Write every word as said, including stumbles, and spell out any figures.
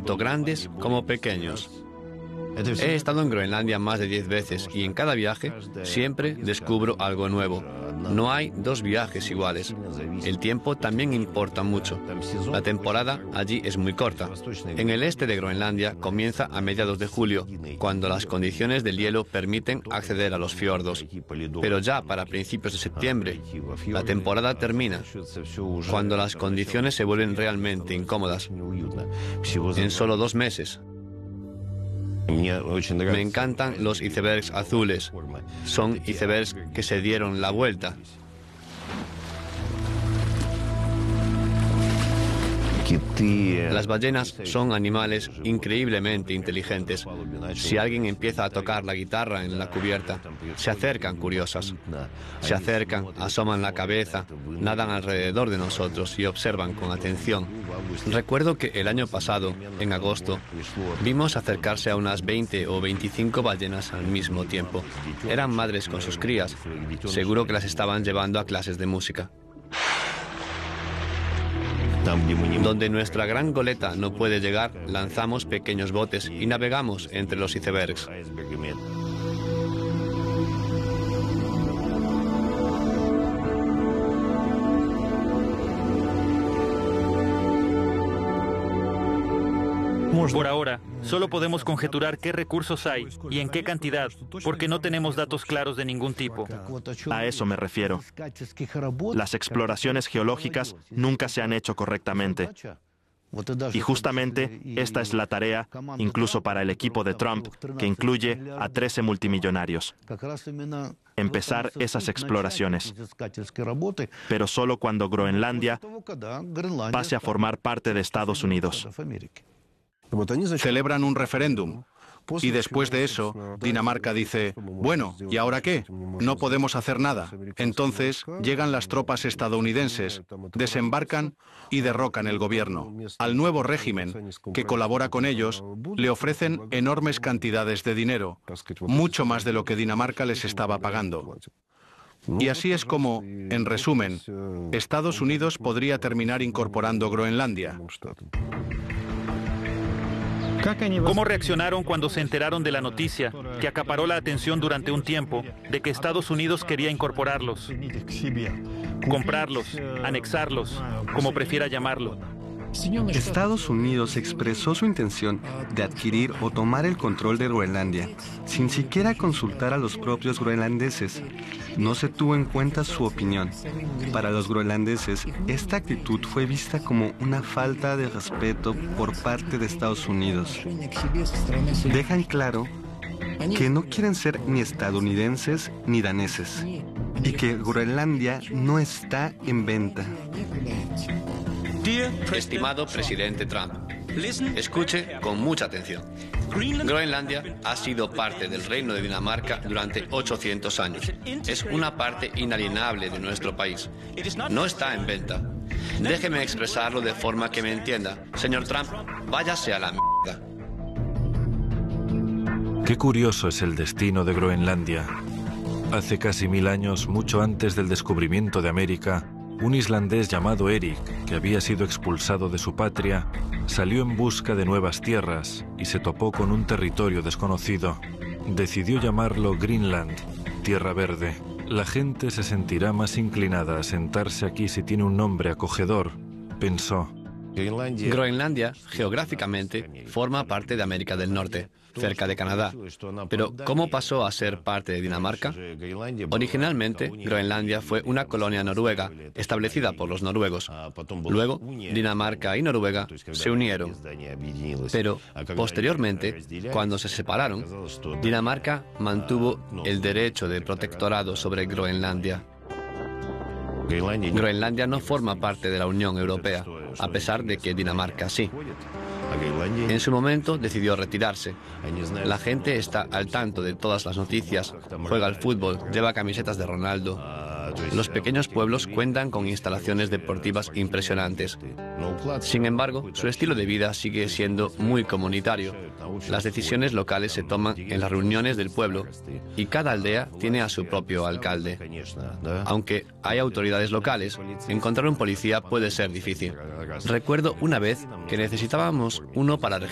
tanto grandes como pequeños. He estado en Groenlandia más de diez veces y en cada viaje siempre descubro algo nuevo. No hay dos viajes iguales. El tiempo también importa mucho. La temporada allí es muy corta. En el este de Groenlandia comienza a mediados de julio, cuando las condiciones del hielo permiten acceder a los fiordos. Pero ya para principios de septiembre, la temporada termina, cuando las condiciones se vuelven realmente incómodas. En solo dos meses. Me encantan los icebergs azules. Son icebergs que se dieron la vuelta. Las ballenas son animales increíblemente inteligentes. Si alguien empieza a tocar la guitarra en la cubierta, se acercan curiosas. Se acercan, asoman la cabeza, nadan alrededor de nosotros y observan con atención. Recuerdo que el año pasado, en agosto, vimos acercarse a unas veinte o veinticinco ballenas al mismo tiempo. Eran madres con sus crías. Seguro que las estaban llevando a clases de música. Donde nuestra gran goleta no puede llegar, lanzamos pequeños botes y navegamos entre los icebergs. Por ahora, solo podemos conjeturar qué recursos hay y en qué cantidad, porque no tenemos datos claros de ningún tipo. A eso me refiero. Las exploraciones geológicas nunca se han hecho correctamente. Y justamente esta es la tarea, incluso para el equipo de Trump, que incluye a trece multimillonarios. Empezar esas exploraciones. Pero solo cuando Groenlandia pase a formar parte de Estados Unidos. Celebran un referéndum. Y después de eso, Dinamarca dice, bueno, ¿y ahora qué? No podemos hacer nada. Entonces llegan las tropas estadounidenses, desembarcan y derrocan el gobierno. Al nuevo régimen, que colabora con ellos, le ofrecen enormes cantidades de dinero, mucho más de lo que Dinamarca les estaba pagando. Y así es como, en resumen, Estados Unidos podría terminar incorporando Groenlandia. ¿Cómo reaccionaron cuando se enteraron de la noticia, que acaparó la atención durante un tiempo, de que Estados Unidos quería incorporarlos? Comprarlos, anexarlos, como prefiera llamarlo. Estados Unidos expresó su intención de adquirir o tomar el control de Groenlandia, sin siquiera consultar a los propios groenlandeses. No se tuvo en cuenta su opinión. Para los groenlandeses, esta actitud fue vista como una falta de respeto por parte de Estados Unidos. Dejan claro que no quieren ser ni estadounidenses ni daneses, y que Groenlandia no está en venta. Estimado presidente Trump, escuche con mucha atención. Groenlandia ha sido parte del Reino de Dinamarca durante ochocientos años. Es una parte inalienable de nuestro país. No está en venta. Déjeme expresarlo de forma que me entienda. Señor Trump, váyase a la mierda. Qué curioso es el destino de Groenlandia. Hace casi mil años, mucho antes del descubrimiento de América, un islandés llamado Erik, que había sido expulsado de su patria, salió en busca de nuevas tierras y se topó con un territorio desconocido. Decidió llamarlo Greenland, Tierra Verde. La gente se sentirá más inclinada a sentarse aquí si tiene un nombre acogedor, pensó. Groenlandia, geográficamente, forma parte de América del Norte, cerca de Canadá. Pero, ¿cómo pasó a ser parte de Dinamarca? Originalmente, Groenlandia fue una colonia noruega, establecida por los noruegos. Luego, Dinamarca y Noruega se unieron. Pero, posteriormente, cuando se separaron, Dinamarca mantuvo el derecho de protectorado sobre Groenlandia. Groenlandia no forma parte de la Unión Europea, a pesar de que Dinamarca sí. En su momento decidió retirarse. La gente está al tanto de todas las noticias, juega al fútbol, lleva camisetas de Ronaldo. Los pequeños pueblos cuentan con instalaciones deportivas impresionantes. Sin embargo, su estilo de vida sigue siendo muy comunitario. Las decisiones locales se toman en las reuniones del pueblo y cada aldea tiene a su propio alcalde. Aunque hay autoridades locales, encontrar un policía puede ser difícil. Recuerdo una vez que necesitábamos uno para registrar